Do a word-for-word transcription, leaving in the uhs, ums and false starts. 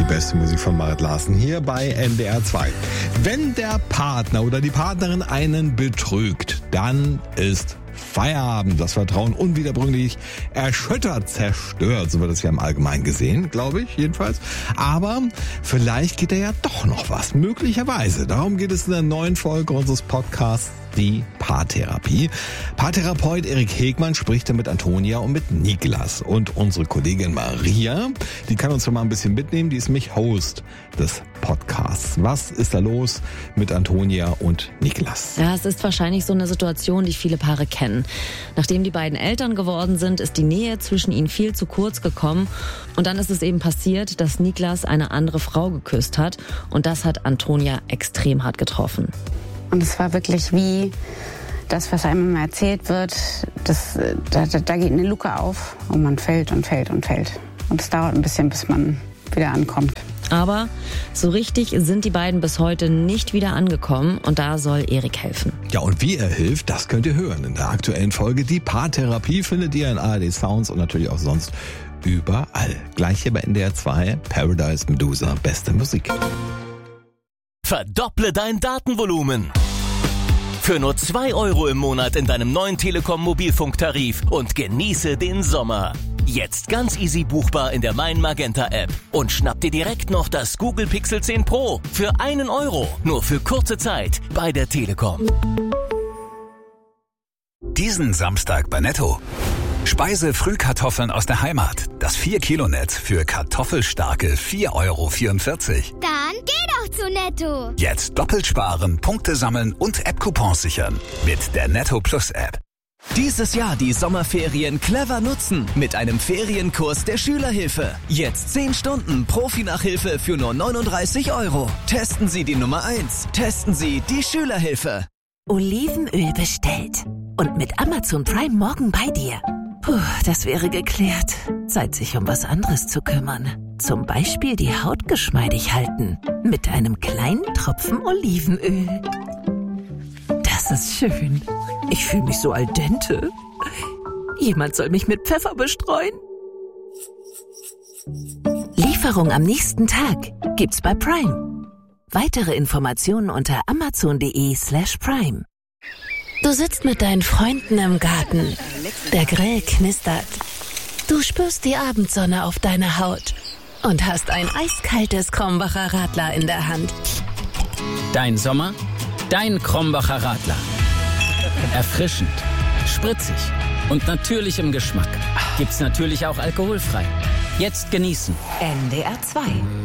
beste Musik von Marit Larsen hier bei N D R zwei. Wenn der Partner oder die Partnerin einen betrügt, dann ist Feierabend. Das Vertrauen unwiederbringlich erschüttert, zerstört. So wird es ja im Allgemeinen gesehen, glaube ich jedenfalls. Aber vielleicht geht da ja doch noch was. Möglicherweise. Darum geht es in der neuen Folge unseres Podcasts Die Paartherapie. Paartherapeut Erik Hegmann spricht da mit Antonia und mit Niklas. Und unsere Kollegin Maria, die kann uns schon mal ein bisschen mitnehmen. Die ist nämlich Host des Podcasts. Was ist da los mit Antonia und Niklas? Ja, es ist wahrscheinlich so eine Situation, die viele Paare kennen. Nachdem die beiden Eltern geworden sind, ist die Nähe zwischen ihnen viel zu kurz gekommen. Und dann ist es eben passiert, dass Niklas eine andere Frau geküsst hat. Und das hat Antonia extrem hart getroffen. Und es war wirklich wie das, was einem immer erzählt wird, das, da, da geht eine Luke auf und man fällt und fällt und fällt. Und es dauert ein bisschen, bis man wieder ankommt. Aber so richtig sind die beiden bis heute nicht wieder angekommen und da soll Erik helfen. Ja, und wie er hilft, das könnt ihr hören. In der aktuellen Folge Die Paartherapie findet ihr in A R D Sounds und natürlich auch sonst überall. Gleich hier bei N D R zwei, Paradise Medusa, beste Musik. Verdopple dein Datenvolumen. Für nur zwei Euro im Monat in deinem neuen Telekom-Mobilfunktarif und genieße den Sommer. Jetzt ganz easy buchbar in der Mein Magenta App. Und schnapp dir direkt noch das Google Pixel zehn Pro für einen Euro. Nur für kurze Zeit bei der Telekom. Diesen Samstag bei Netto. Speise-Frühkartoffeln aus der Heimat. Das vier Kilo Netz für kartoffelstarke vier Euro vierundvierzig. Dann geh doch zu Netto. Jetzt doppelt sparen, Punkte sammeln und App-Coupons sichern. Mit der Netto Plus App. Dieses Jahr die Sommerferien clever nutzen mit einem Ferienkurs der Schülerhilfe. Jetzt zehn Stunden Profi-Nachhilfe für nur neununddreißig Euro. Testen Sie die Nummer eins. Testen Sie die Schülerhilfe. Olivenöl bestellt. Und mit Amazon Prime morgen bei dir. Puh, das wäre geklärt. Zeit, sich um was anderes zu kümmern. Zum Beispiel die Haut geschmeidig halten. Mit einem kleinen Tropfen Olivenöl. Das ist schön. Ich fühle mich so al dente. Jemand soll mich mit Pfeffer bestreuen. Lieferung am nächsten Tag gibt's bei Prime. Weitere Informationen unter amazon.de slash Prime. Du sitzt mit deinen Freunden im Garten. Der Grill knistert. Du spürst die Abendsonne auf deiner Haut und hast ein eiskaltes Krombacher Radler in der Hand. Dein Sommer, dein Krombacher Radler. Erfrischend, spritzig und natürlich im Geschmack. Gibt's natürlich auch alkoholfrei. Jetzt genießen. N D R zwei.